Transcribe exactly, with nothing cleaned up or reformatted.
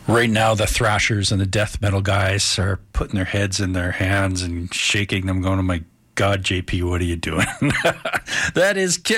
Right now, the thrashers and the death metal guys are putting their heads in their hands and shaking them, going, oh my God, J P, what are you doing? That is